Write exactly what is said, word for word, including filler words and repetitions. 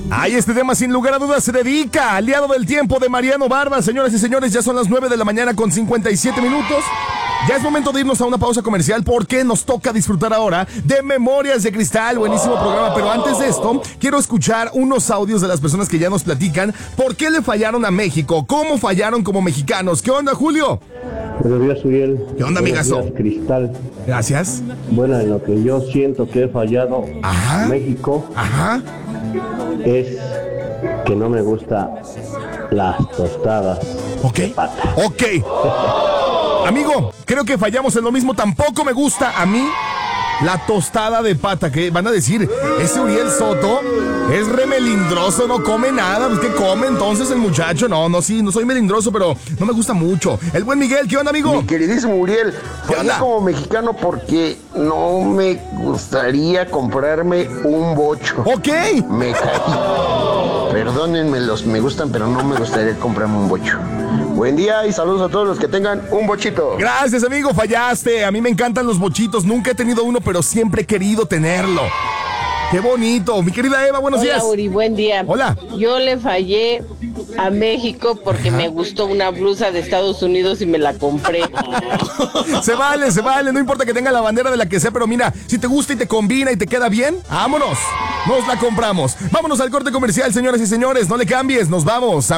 Ay, este tema sin lugar a dudas se dedica al aliado del tiempo de Mariano Barba. Señoras y señores, ya son las nueve de la mañana con cincuenta y siete minutos. Ya es momento de irnos a una pausa comercial porque nos toca disfrutar ahora de Memorias de Cristal. Buenísimo programa, pero antes de esto, quiero escuchar unos audios de las personas que ya nos platican por qué le fallaron a México, cómo fallaron como mexicanos. ¿Qué onda, Julio? Buenos días, Uriel. ¿Qué onda, Buenos amigazo? días, Cristal. Gracias. Bueno, en lo que yo siento que he fallado Ajá. a México Ajá. es que no me gusta las tostadas Ok. de pata. Ok. Amigo, creo que fallamos en lo mismo. Tampoco me gusta a mí la tostada de pata. Que van a decir, ese Uriel Soto es re melindroso, no come nada. Pues, ¿qué come entonces el muchacho? No, no, sí, no soy melindroso, pero no me gusta mucho. El buen Miguel, ¿qué onda, amigo? Mi queridísimo Uriel, ¿Qué fallé onda? como mexicano porque no me gustaría comprarme un bocho. Ok. Me caí. Perdónenme, los me gustan, pero no me gustaría comprarme un bocho. Buen día y saludos a todos los que tengan un bochito. Gracias, amigo, fallaste. A mí me encantan los bochitos. Nunca he tenido uno, pero siempre he querido tenerlo. Qué bonito. Mi querida Eva, buenos Hola, días. Uri, buen día. Hola. Yo le fallé a México porque me gustó una blusa de Estados Unidos y me la compré. Se vale, se vale, no importa que tenga la bandera de la que sea, pero mira, si te gusta y te combina y te queda bien, vámonos, nos la compramos. Vámonos al corte comercial, señoras y señores, no le cambies, nos vamos a